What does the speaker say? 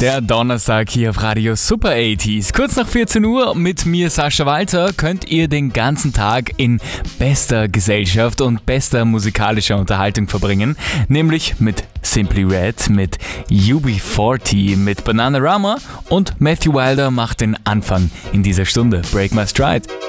Der Donnerstag hier auf Radio Super 80s. Kurz nach 14 Uhr mit mir, Sascha Walter, könnt ihr den ganzen Tag in bester Gesellschaft und bester musikalischer Unterhaltung verbringen. Nämlich mit Simply Red, mit UB40, mit Bananarama und Matthew Wilder macht den Anfang in dieser Stunde. Break My Stride.